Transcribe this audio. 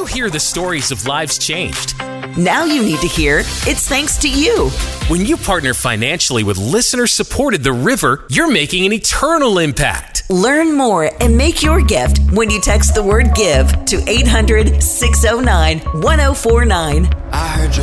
hear the stories of lives changed. Now you need to hear it's thanks to you. When you partner financially with listener-supported The River, you're making an eternal impact. Learn more and make your gift when you text the word GIVE to 800-609-1049. I heard you.